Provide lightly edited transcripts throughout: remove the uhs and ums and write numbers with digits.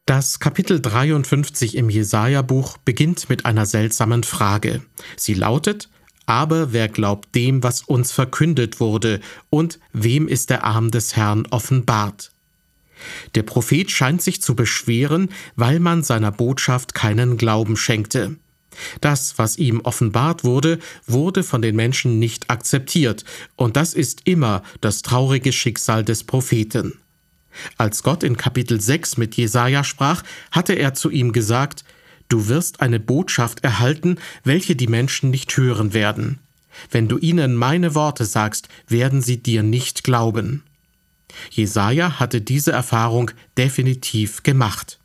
Das Kapitel 53 im Jesaja-Buch beginnt mit einer seltsamen Frage. Sie lautet: Aber wer glaubt dem, was uns verkündet wurde, und wem ist der Arm des Herrn offenbart? Der Prophet scheint sich zu beschweren, weil man seiner Botschaft keinen Glauben schenkte. Das, was ihm offenbart wurde, wurde von den Menschen nicht akzeptiert, und das ist immer das traurige Schicksal des Propheten. Als Gott in Kapitel 6 mit Jesaja sprach, hatte er zu ihm gesagt: Du wirst eine Botschaft erhalten, welche die Menschen nicht hören werden. Wenn du ihnen meine Worte sagst, werden sie dir nicht glauben. Jesaja hatte diese Erfahrung definitiv gemacht.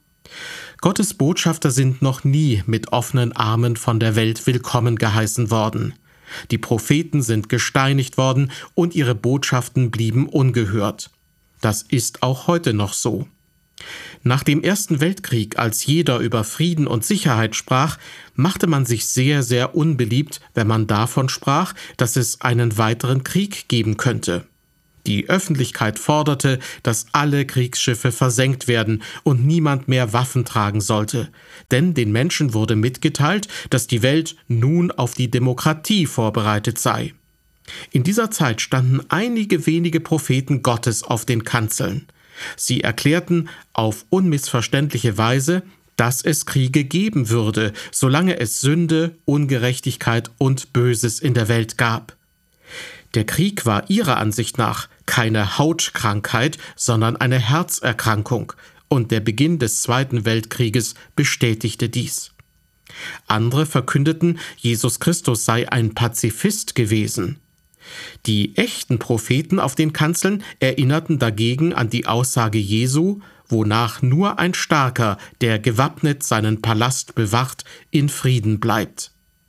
Gottes Botschafter sind noch nie mit offenen Armen von der Welt willkommen geheißen worden. Die Propheten sind gesteinigt worden und ihre Botschaften blieben ungehört. Das ist auch heute noch so. Nach dem Ersten Weltkrieg, als jeder über Frieden und Sicherheit sprach, machte man sich sehr, sehr unbeliebt, wenn man davon sprach, dass es einen weiteren Krieg geben könnte. Die Öffentlichkeit forderte, dass alle Kriegsschiffe versenkt werden und niemand mehr Waffen tragen sollte. Denn den Menschen wurde mitgeteilt, dass die Welt nun auf die Demokratie vorbereitet sei. In dieser Zeit standen einige wenige Propheten Gottes auf den Kanzeln. Sie erklärten auf unmissverständliche Weise, dass es Kriege geben würde, solange es Sünde, Ungerechtigkeit und Böses in der Welt gab. Der Krieg war ihrer Ansicht nach keine Hautkrankheit, sondern eine Herzerkrankung, und der Beginn des Zweiten Weltkrieges bestätigte dies. Andere verkündeten, Jesus Christus sei ein Pazifist gewesen. Die echten Propheten auf den Kanzeln erinnerten dagegen an die Aussage Jesu, wonach nur ein Starker, der gewappnet seinen Palast bewacht, in Frieden bleibt.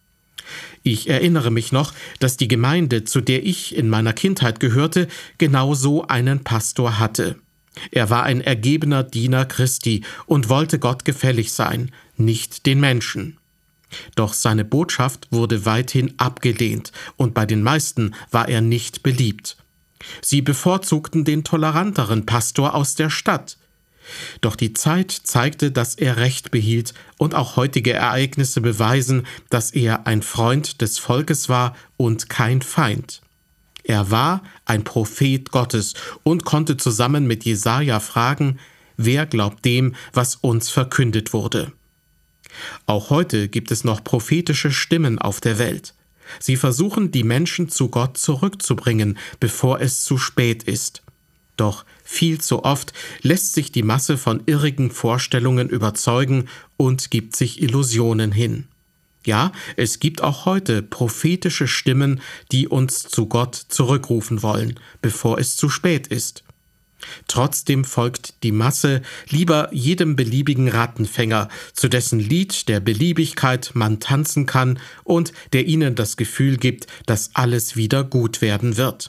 Ich erinnere mich noch, dass die Gemeinde, zu der ich in meiner Kindheit gehörte, genau so einen Pastor hatte. Er war ein ergebener Diener Christi und wollte Gott gefällig sein, nicht den Menschen. Doch seine Botschaft wurde weithin abgelehnt und bei den meisten war er nicht beliebt. Sie bevorzugten den toleranteren Pastor aus der Stadt. Doch die Zeit zeigte, dass er Recht behielt, und auch heutige Ereignisse beweisen, dass er ein Freund des Volkes war und kein Feind. Er war ein Prophet Gottes und konnte zusammen mit Jesaja fragen: Wer glaubt dem, was uns verkündet wurde? Auch heute gibt es noch prophetische Stimmen auf der Welt. Sie versuchen, die Menschen zu Gott zurückzubringen, bevor es zu spät ist. Doch viel zu oft lässt sich die Masse von irrigen Vorstellungen überzeugen und gibt sich Illusionen hin. Ja, es gibt auch heute prophetische Stimmen, die uns zu Gott zurückrufen wollen, bevor es zu spät ist. Trotzdem folgt die Masse lieber jedem beliebigen Rattenfänger, zu dessen Lied der Beliebigkeit man tanzen kann und der ihnen das Gefühl gibt, dass alles wieder gut werden wird.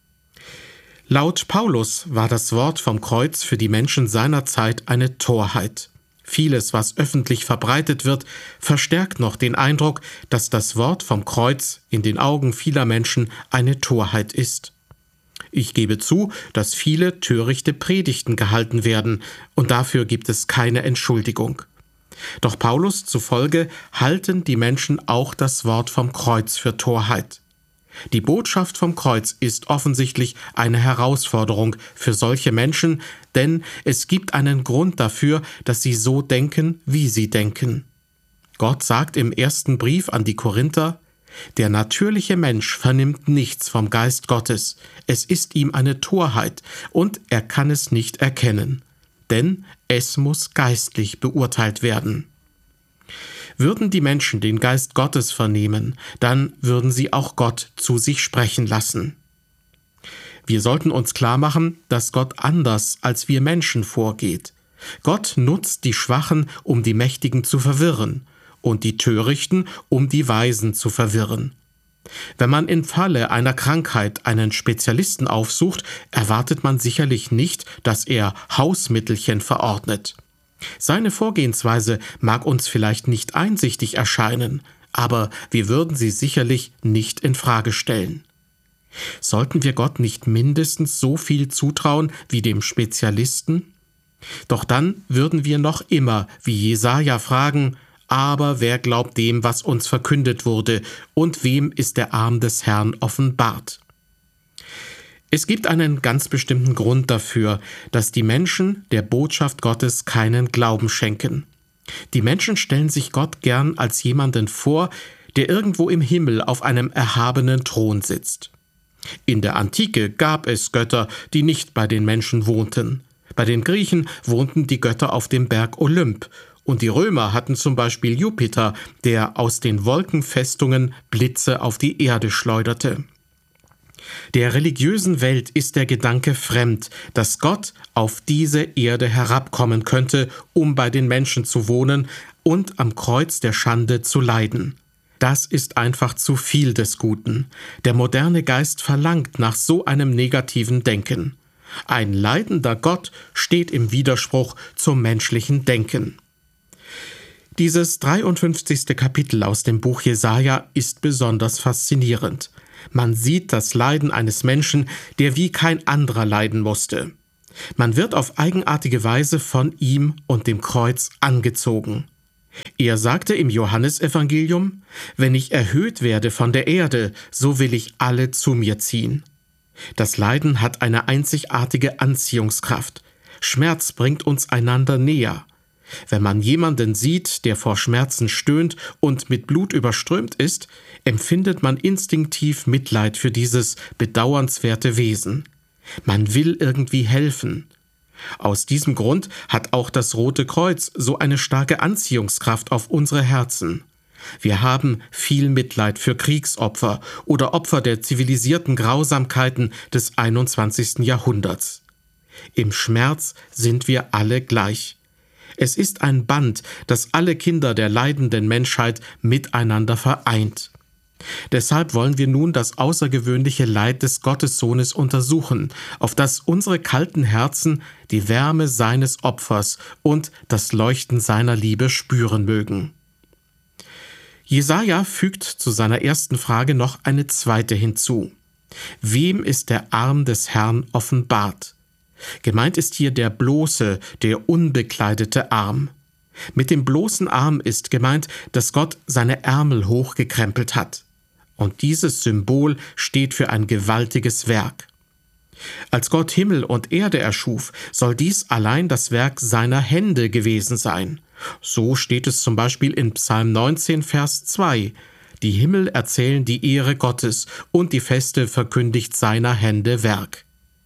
Laut Paulus war das Wort vom Kreuz für die Menschen seiner Zeit eine Torheit. Vieles, was öffentlich verbreitet wird, verstärkt noch den Eindruck, dass das Wort vom Kreuz in den Augen vieler Menschen eine Torheit ist. Ich gebe zu, dass viele törichte Predigten gehalten werden, und dafür gibt es keine Entschuldigung. Doch Paulus zufolge halten die Menschen auch das Wort vom Kreuz für Torheit. Die Botschaft vom Kreuz ist offensichtlich eine Herausforderung für solche Menschen, denn es gibt einen Grund dafür, dass sie so denken, wie sie denken. Gott sagt im ersten Brief an die Korinther: Der natürliche Mensch vernimmt nichts vom Geist Gottes. Es ist ihm eine Torheit und er kann es nicht erkennen, denn es muss geistlich beurteilt werden. Würden die Menschen den Geist Gottes vernehmen, dann würden sie auch Gott zu sich sprechen lassen. Wir sollten uns klar machen, dass Gott anders als wir Menschen vorgeht. Gott nutzt die Schwachen, um die Mächtigen zu verwirren, und die Törichten, um die Weisen zu verwirren. Wenn man im Falle einer Krankheit einen Spezialisten aufsucht, erwartet man sicherlich nicht, dass er Hausmittelchen verordnet. Seine Vorgehensweise mag uns vielleicht nicht einsichtig erscheinen, aber wir würden sie sicherlich nicht in Frage stellen. Sollten wir Gott nicht mindestens so viel zutrauen wie dem Spezialisten? Doch dann würden wir noch immer, wie Jesaja, fragen: Aber wer glaubt dem, was uns verkündet wurde, und wem ist der Arm des Herrn offenbart? Es gibt einen ganz bestimmten Grund dafür, dass die Menschen der Botschaft Gottes keinen Glauben schenken. Die Menschen stellen sich Gott gern als jemanden vor, der irgendwo im Himmel auf einem erhabenen Thron sitzt. In der Antike gab es Götter, die nicht bei den Menschen wohnten. Bei den Griechen wohnten die Götter auf dem Berg Olymp, und die Römer hatten zum Beispiel Jupiter, der aus den Wolkenfestungen Blitze auf die Erde schleuderte. Der religiösen Welt ist der Gedanke fremd, dass Gott auf diese Erde herabkommen könnte, um bei den Menschen zu wohnen und am Kreuz der Schande zu leiden. Das ist einfach zu viel des Guten. Der moderne Geist verlangt nach so einem negativen Denken. Ein leidender Gott steht im Widerspruch zum menschlichen Denken. Dieses 53. Kapitel aus dem Buch Jesaja ist besonders faszinierend. Man sieht das Leiden eines Menschen, der wie kein anderer leiden musste. Man wird auf eigenartige Weise von ihm und dem Kreuz angezogen. Er sagte im Johannesevangelium: Wenn ich erhöht werde von der Erde, so will ich alle zu mir ziehen. Das Leiden hat eine einzigartige Anziehungskraft. Schmerz bringt uns einander näher. Wenn man jemanden sieht, der vor Schmerzen stöhnt und mit Blut überströmt ist, empfindet man instinktiv Mitleid für dieses bedauernswerte Wesen. Man will irgendwie helfen. Aus diesem Grund hat auch das Rote Kreuz so eine starke Anziehungskraft auf unsere Herzen. Wir haben viel Mitleid für Kriegsopfer oder Opfer der zivilisierten Grausamkeiten des 21. Jahrhunderts. Im Schmerz sind wir alle gleich. Es ist ein Band, das alle Kinder der leidenden Menschheit miteinander vereint. Deshalb wollen wir nun das außergewöhnliche Leid des Gottessohnes untersuchen, auf das unsere kalten Herzen die Wärme seines Opfers und das Leuchten seiner Liebe spüren mögen. Jesaja fügt zu seiner ersten Frage noch eine zweite hinzu. Wem ist der Arm des Herrn offenbart? Gemeint ist hier der bloße, der unbekleidete Arm. Mit dem bloßen Arm ist gemeint, dass Gott seine Ärmel hochgekrempelt hat. Und dieses Symbol steht für ein gewaltiges Werk. Als Gott Himmel und Erde erschuf, soll dies allein das Werk seiner Hände gewesen sein. So steht es zum Beispiel in Psalm 19, Vers 2. Die Himmel erzählen die Ehre Gottes und die Feste verkündigt seiner Hände Werk.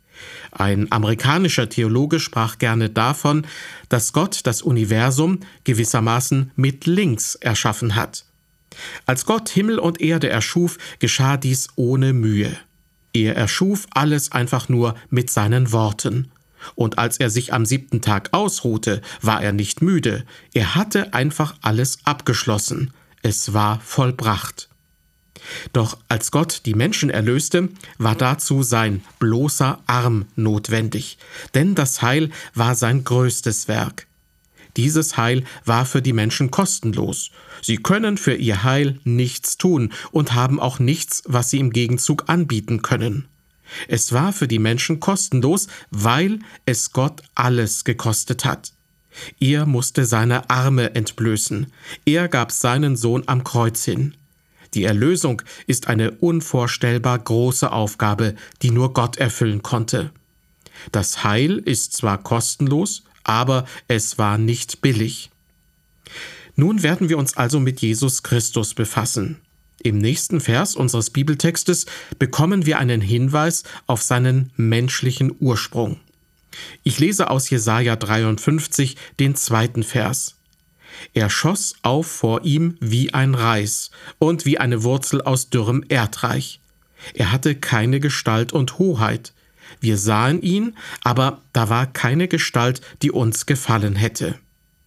Ein amerikanischer Theologe sprach gerne davon, dass Gott das Universum gewissermaßen mit links erschaffen hat. Als Gott Himmel und Erde erschuf, geschah dies ohne Mühe. Er erschuf alles einfach nur mit seinen Worten. Und als er sich am 7. Tag ausruhte, war er nicht müde. Er hatte einfach alles abgeschlossen. Es war vollbracht. Doch als Gott die Menschen erlöste, war dazu sein bloßer Arm notwendig, denn das Heil war sein größtes Werk. Dieses Heil war für die Menschen kostenlos. Sie können für ihr Heil nichts tun und haben auch nichts, was sie im Gegenzug anbieten können. Es war für die Menschen kostenlos, weil es Gott alles gekostet hat. Er musste seine Arme entblößen. Er gab seinen Sohn am Kreuz hin. Die Erlösung ist eine unvorstellbar große Aufgabe, die nur Gott erfüllen konnte. Das Heil ist zwar kostenlos, aber es war nicht billig. Nun werden wir uns also mit Jesus Christus befassen. Im nächsten Vers unseres Bibeltextes bekommen wir einen Hinweis auf seinen menschlichen Ursprung. Ich lese aus Jesaja 53 den 2. Vers. Er schoss auf vor ihm wie ein Reis und wie eine Wurzel aus dürrem Erdreich. Er hatte keine Gestalt und Hoheit. Wir sahen ihn, aber da war keine Gestalt, die uns gefallen hätte.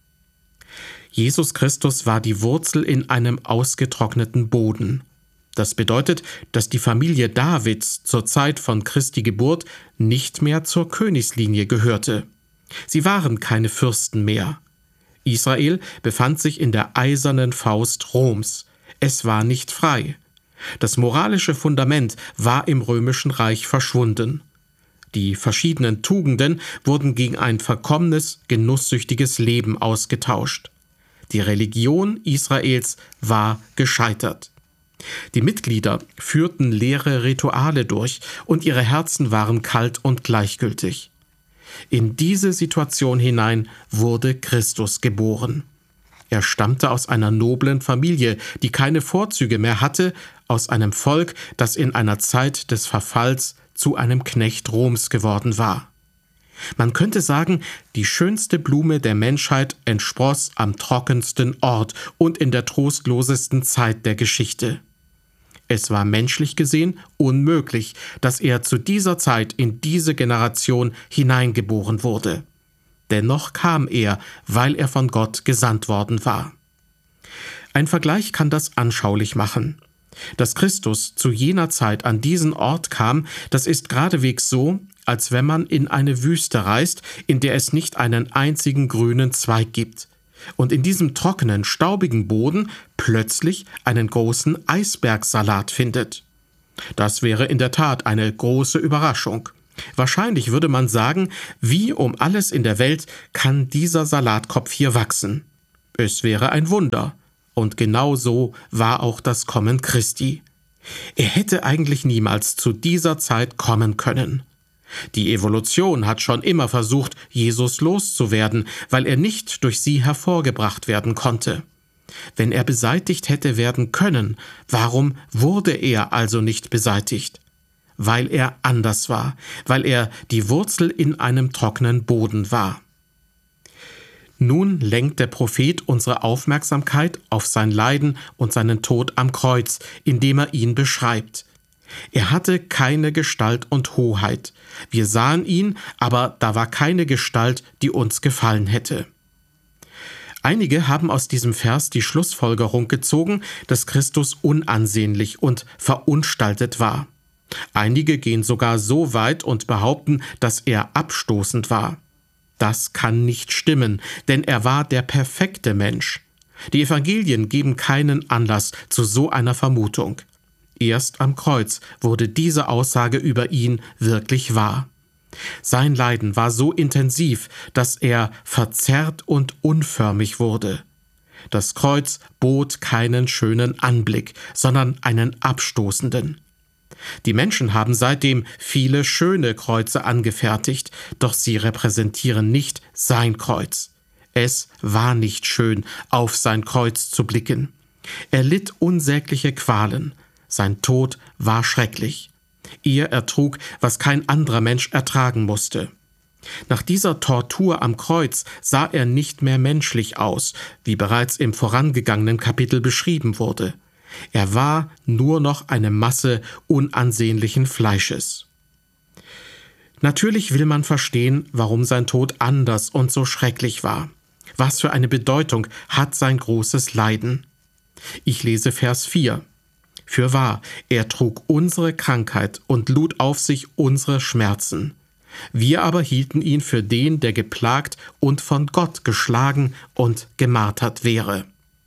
Jesus Christus war die Wurzel in einem ausgetrockneten Boden. Das bedeutet, dass die Familie Davids zur Zeit von Christi Geburt nicht mehr zur Königslinie gehörte. Sie waren keine Fürsten mehr. Israel befand sich in der eisernen Faust Roms. Es war nicht frei. Das moralische Fundament war im Römischen Reich verschwunden. Die verschiedenen Tugenden wurden gegen ein verkommenes, genusssüchtiges Leben ausgetauscht. Die Religion Israels war gescheitert. Die Mitglieder führten leere Rituale durch und ihre Herzen waren kalt und gleichgültig. In diese Situation hinein wurde Christus geboren. Er stammte aus einer noblen Familie, die keine Vorzüge mehr hatte, aus einem Volk, das in einer Zeit des Verfalls zu einem Knecht Roms geworden war. Man könnte sagen, die schönste Blume der Menschheit entspross am trockensten Ort und in der trostlosesten Zeit der Geschichte. Es war menschlich gesehen unmöglich, dass er zu dieser Zeit in diese Generation hineingeboren wurde. Dennoch kam er, weil er von Gott gesandt worden war. Ein Vergleich kann das anschaulich machen. Dass Christus zu jener Zeit an diesen Ort kam, das ist geradewegs so, als wenn man in eine Wüste reist, in der es nicht einen einzigen grünen Zweig gibt, und in diesem trockenen, staubigen Boden plötzlich einen großen Eisbergsalat findet. Das wäre in der Tat eine große Überraschung. Wahrscheinlich würde man sagen, wie um alles in der Welt kann dieser Salatkopf hier wachsen? Es wäre ein Wunder. Und genau so war auch das Kommen Christi. Er hätte eigentlich niemals zu dieser Zeit kommen können. Die Evolution hat schon immer versucht, Jesus loszuwerden, weil er nicht durch sie hervorgebracht werden konnte. Wenn er beseitigt hätte werden können, warum wurde er also nicht beseitigt? Weil er anders war, weil er die Wurzel in einem trockenen Boden war. Nun lenkt der Prophet unsere Aufmerksamkeit auf sein Leiden und seinen Tod am Kreuz, indem er ihn beschreibt. Er hatte keine Gestalt und Hoheit. Wir sahen ihn, aber da war keine Gestalt, die uns gefallen hätte. Einige haben aus diesem Vers die Schlussfolgerung gezogen, dass Christus unansehnlich und verunstaltet war. Einige gehen sogar so weit und behaupten, dass er abstoßend war. Das kann nicht stimmen, denn er war der perfekte Mensch. Die Evangelien geben keinen Anlass zu so einer Vermutung. Erst am Kreuz wurde diese Aussage über ihn wirklich wahr. Sein Leiden war so intensiv, dass er verzerrt und unförmig wurde. Das Kreuz bot keinen schönen Anblick, sondern einen abstoßenden. Die Menschen haben seitdem viele schöne Kreuze angefertigt, doch sie repräsentieren nicht sein Kreuz. Es war nicht schön, auf sein Kreuz zu blicken. Er litt unsägliche Qualen. Sein Tod war schrecklich. Er ertrug, was kein anderer Mensch ertragen musste. Nach dieser Tortur am Kreuz sah er nicht mehr menschlich aus, wie bereits im vorangegangenen Kapitel beschrieben wurde. Er war nur noch eine Masse unansehnlichen Fleisches. Natürlich will man verstehen, warum sein Tod anders und so schrecklich war. Was für eine Bedeutung hat sein großes Leiden? Ich lese Vers 4. Fürwahr, er trug unsere Krankheit und lud auf sich unsere Schmerzen. Wir aber hielten ihn für den, der geplagt und von Gott geschlagen und gemartert wäre.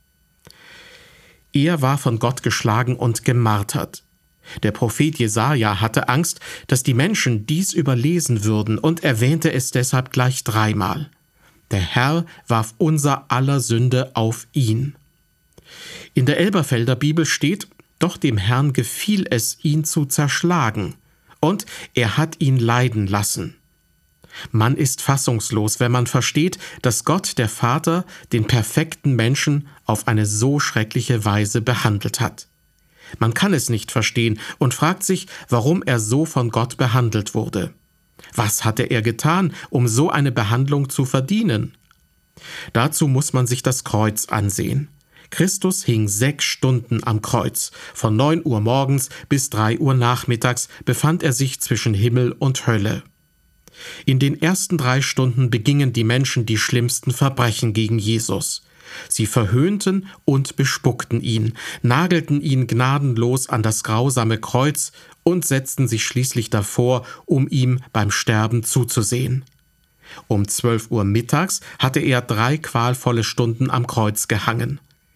Er war von Gott geschlagen und gemartert. Der Prophet Jesaja hatte Angst, dass die Menschen dies überlesen würden und erwähnte es deshalb gleich 3-mal. Der Herr warf unser aller Sünde auf ihn. In der Elberfelder Bibel steht, doch dem Herrn gefiel es, ihn zu zerschlagen, und er hat ihn leiden lassen. Man ist fassungslos, wenn man versteht, dass Gott, der Vater, den perfekten Menschen auf eine so schreckliche Weise behandelt hat. Man kann es nicht verstehen und fragt sich, warum er so von Gott behandelt wurde. Was hatte er getan, um so eine Behandlung zu verdienen? Dazu muss man sich das Kreuz ansehen. Christus hing 6 Stunden am Kreuz. Von 9 Uhr morgens bis 3 Uhr nachmittags befand er sich zwischen Himmel und Hölle. In den ersten 3 Stunden begingen die Menschen die schlimmsten Verbrechen gegen Jesus. Sie verhöhnten und bespuckten ihn, nagelten ihn gnadenlos an das grausame Kreuz und setzten sich schließlich davor, um ihm beim Sterben zuzusehen. Um 12 Uhr mittags hatte er 3 qualvolle Stunden am Kreuz gehangen.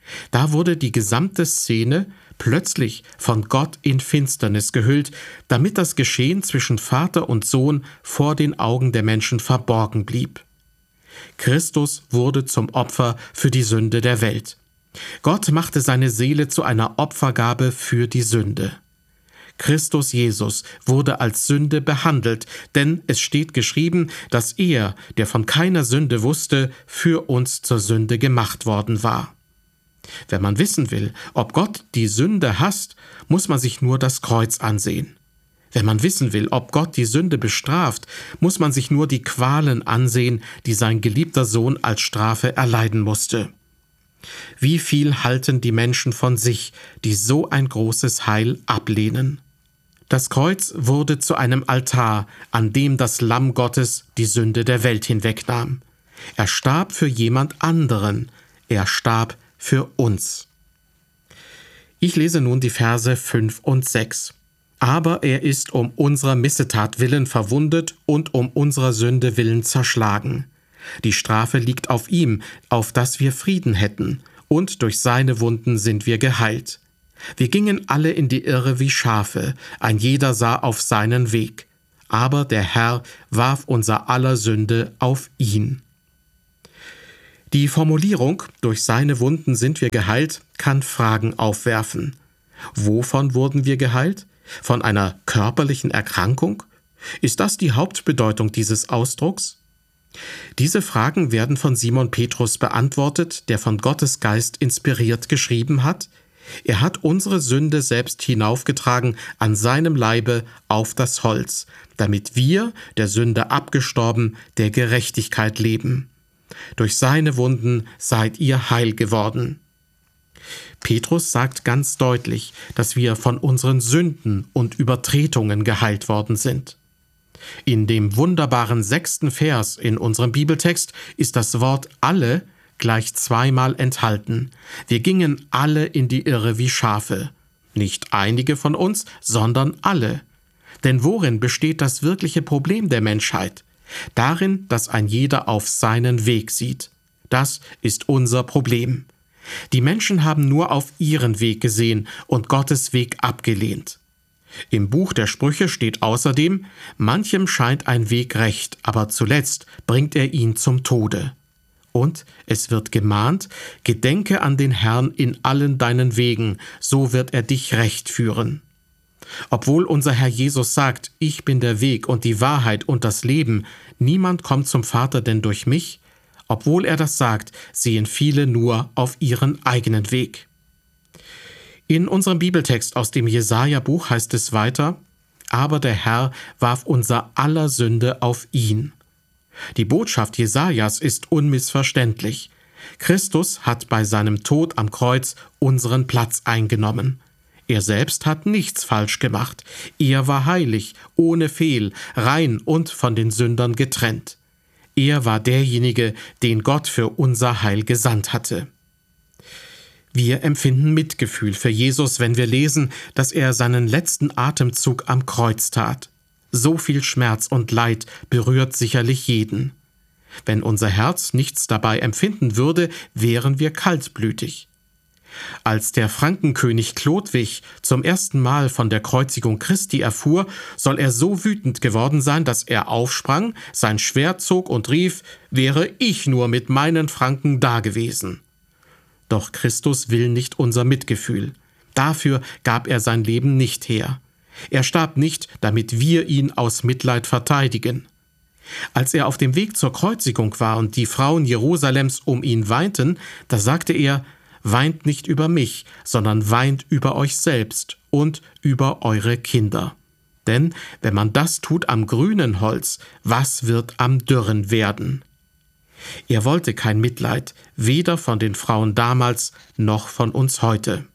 Da wurde die gesamte Szene plötzlich von Gott in Finsternis gehüllt, damit das Geschehen zwischen Vater und Sohn vor den Augen der Menschen verborgen blieb. Christus wurde zum Opfer für die Sünde der Welt. Gott machte seine Seele zu einer Opfergabe für die Sünde. Christus Jesus wurde als Sünde behandelt, denn es steht geschrieben, dass er, der von keiner Sünde wusste, für uns zur Sünde gemacht worden war. Wenn man wissen will, ob Gott die Sünde hasst, muss man sich nur das Kreuz ansehen. Wenn man wissen will, ob Gott die Sünde bestraft, muss man sich nur die Qualen ansehen, die sein geliebter Sohn als Strafe erleiden musste. Wie viel halten die Menschen von sich, die so ein großes Heil ablehnen? Das Kreuz wurde zu einem Altar, an dem das Lamm Gottes die Sünde der Welt hinwegnahm. Er starb für jemand anderen, er starb für uns. Ich lese nun die Verse 5 und 6. Aber er ist um unserer Missetat willen verwundet und um unserer Sünde willen zerschlagen. Die Strafe liegt auf ihm, auf dass wir Frieden hätten, und durch seine Wunden sind wir geheilt. Wir gingen alle in die Irre wie Schafe, ein jeder sah auf seinen Weg. Aber der Herr warf unser aller Sünde auf ihn. Die Formulierung „durch seine Wunden sind wir geheilt“ kann Fragen aufwerfen. Wovon wurden wir geheilt? Von einer körperlichen Erkrankung? Ist das die Hauptbedeutung dieses Ausdrucks? Diese Fragen werden von Simon Petrus beantwortet, der von Gottes Geist inspiriert geschrieben hat: Er hat unsere Sünde selbst hinaufgetragen an seinem Leibe auf das Holz, damit wir, der Sünde abgestorben, der Gerechtigkeit leben. Durch seine Wunden seid ihr heil geworden. Petrus sagt ganz deutlich, dass wir von unseren Sünden und Übertretungen geheilt worden sind. In dem wunderbaren 6. Vers in unserem Bibeltext ist das Wort alle gleich zweimal enthalten. Wir gingen alle in die Irre wie Schafe. Nicht einige von uns, sondern alle. Denn worin besteht das wirkliche Problem der Menschheit? Darin, dass ein jeder auf seinen Weg sieht. Das ist unser Problem. Die Menschen haben nur auf ihren Weg gesehen und Gottes Weg abgelehnt. Im Buch der Sprüche steht außerdem: Manchem scheint ein Weg recht, aber zuletzt bringt er ihn zum Tode. Und es wird gemahnt: Gedenke an den Herrn in allen deinen Wegen, so wird er dich recht führen. Obwohl unser Herr Jesus sagt: Ich bin der Weg und die Wahrheit und das Leben, niemand kommt zum Vater denn durch mich, obwohl er das sagt, sehen viele nur auf ihren eigenen Weg. In unserem Bibeltext aus dem Jesaja-Buch heißt es weiter: Aber der Herr warf unser aller Sünde auf ihn. Die Botschaft Jesajas ist unmissverständlich. Christus hat bei seinem Tod am Kreuz unseren Platz eingenommen. Er selbst hat nichts falsch gemacht. Er war heilig, ohne Fehl, rein und von den Sündern getrennt. Er war derjenige, den Gott für unser Heil gesandt hatte. Wir empfinden Mitgefühl für Jesus, wenn wir lesen, dass er seinen letzten Atemzug am Kreuz tat. So viel Schmerz und Leid berührt sicherlich jeden. Wenn unser Herz nichts dabei empfinden würde, wären wir kaltblütig. Als der Frankenkönig Chlodwig zum ersten Mal von der Kreuzigung Christi erfuhr, soll er so wütend geworden sein, dass er aufsprang, sein Schwert zog und rief: Wäre ich nur mit meinen Franken dagewesen. Doch Christus will nicht unser Mitgefühl. Dafür gab er sein Leben nicht her. Er starb nicht, damit wir ihn aus Mitleid verteidigen. Als er auf dem Weg zur Kreuzigung war und die Frauen Jerusalems um ihn weinten, da sagte er: Weint nicht über mich, sondern weint über euch selbst und über eure Kinder. Denn wenn man das tut am grünen Holz, was wird am dürren werden? Er wollte kein Mitleid, weder von den Frauen damals noch von uns heute.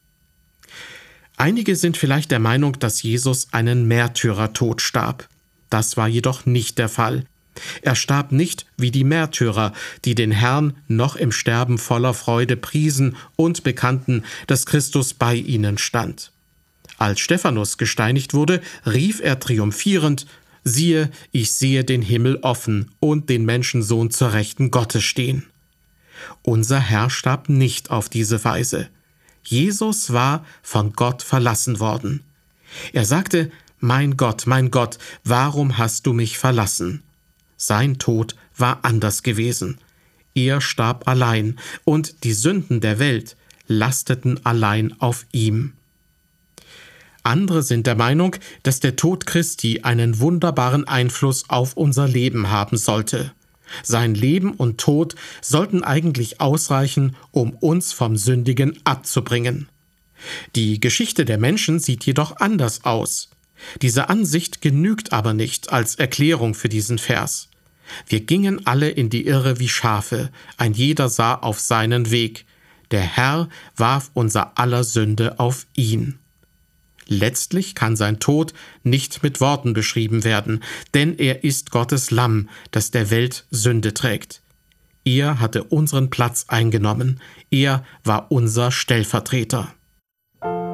Einige sind vielleicht der Meinung, dass Jesus einen Märtyrertod starb. Das war jedoch nicht der Fall. Er starb nicht wie die Märtyrer, die den Herrn noch im Sterben voller Freude priesen und bekannten, dass Christus bei ihnen stand. Als Stephanus gesteinigt wurde, rief er triumphierend: Siehe, ich sehe den Himmel offen und den Menschensohn zur Rechten Gottes stehen. Unser Herr starb nicht auf diese Weise. Jesus war von Gott verlassen worden. Er sagte: mein Gott, warum hast du mich verlassen? Sein Tod war anders gewesen. Er starb allein, und die Sünden der Welt lasteten allein auf ihm. Andere sind der Meinung, dass der Tod Christi einen wunderbaren Einfluss auf unser Leben haben sollte. Sein Leben und Tod sollten eigentlich ausreichen, um uns vom Sündigen abzubringen. Die Geschichte der Menschen sieht jedoch anders aus. Diese Ansicht genügt aber nicht als Erklärung für diesen Vers. Wir gingen alle in die Irre wie Schafe, ein jeder sah auf seinen Weg. Der Herr warf unser aller Sünde auf ihn. Letztlich kann sein Tod nicht mit Worten beschrieben werden, denn er ist Gottes Lamm, das der Welt Sünde trägt. Er hatte unseren Platz eingenommen, er war unser Stellvertreter.